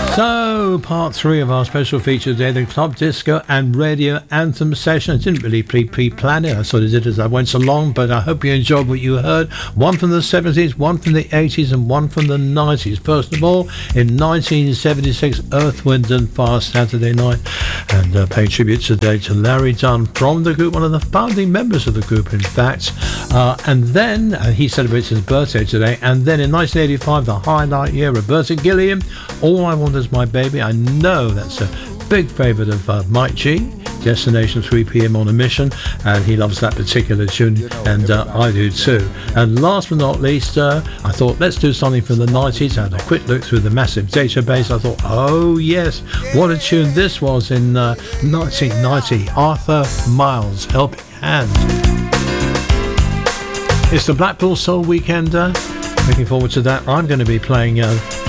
So, part 3 of our special feature today, the Club Disco and Radio Anthem session. I didn't really pre-plan it. I sort of did as I went along, but I hope you enjoyed what you heard. One from the 70s, one from the 80s, and one from the 90s. First of all, in 1976, Earth, Wind and Fire, Saturday Night. And paying tribute today to Larry Dunn from the group, one of the founding members of the group, in fact. And then, he celebrates his birthday today. And then in 1985, the highlight year, Roberta Gilliam, All I Want Is My Baby. I know that's a big favourite of Mike G. Destination 3 p.m. on a Mission, and he loves that particular tune, and I do too. And last but not least, I thought let's do something from the 90s. I had a quick look through the massive database. I thought, oh yes, what a tune this was in 1990. Arthur Miles, Helping Hand. It's the Blackpool Soul Weekender. Looking forward to that. I'm going to be playing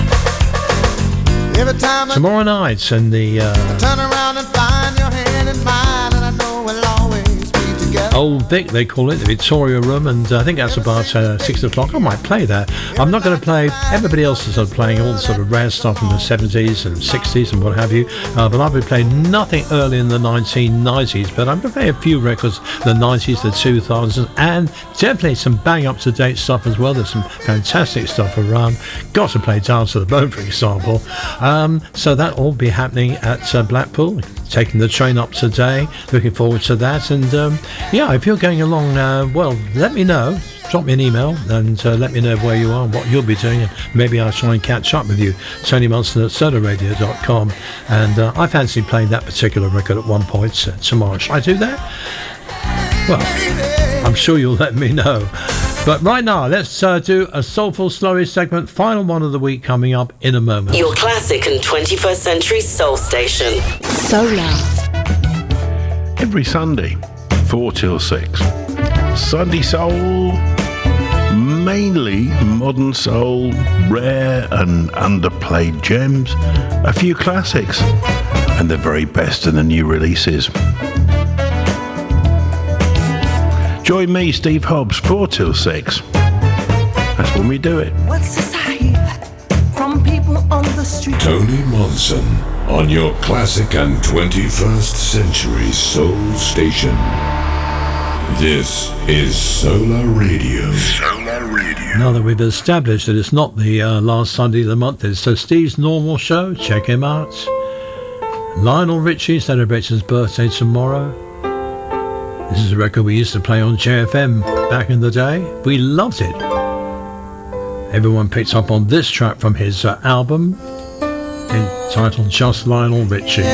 tomorrow night in the turn around and find your hand in mine, and I know we'll always be together. Old Vic, they call it, the Victoria Room, and I think that's about 6 o'clock. I might play that. I'm not going to play, everybody else is sort of playing all the sort of rare stuff from the 70s and 60s and what have you, but I'll be playing nothing early in the 1990s, but I'm going to play a few records, the 90s, the 2000s, and definitely some bang up-to-date stuff as well. There's some fantastic stuff around. Got to play Dance to the Bone, for example. So that will be happening at Blackpool. Taking the train up today. Looking forward to that. And yeah, if you're going along, well, let me know. Drop me an email and let me know where you are and what you'll be doing, and maybe I'll try and catch up with you. Tony Munson at solarradio.com, and I fancy playing that particular record at one point tomorrow. Shall I do that? Well, I'm sure you'll let me know. But right now, let's do a Soulful Slurry segment, final one of the week, coming up in a moment. Your classic and 21st century soul station. Solar. Every Sunday, 4 till 6. Sunday Soul, mainly modern soul, rare and underplayed gems, a few classics, and the very best of the new releases. Join me, Steve Hobbs, 4 till 6. That's when we do it. What's the sight from people on the street? Tony Monson on your classic and 21st century soul station. This is Solar Radio. Solar Radio. Now that we've established that it's not the last Sunday of the month, it's Steve's normal show. Check him out. Lionel Richie celebrates his birthday tomorrow. This is a record we used to play on JFM back in the day. We loved it. Everyone picked up on this track from his album entitled Just Lionel Richie.